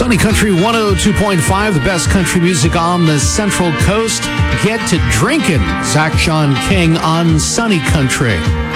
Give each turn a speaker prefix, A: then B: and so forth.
A: Sunny Country 102.5, the best country music on the Central Coast. Get to drinking. Zach Sean King on Sunny Country.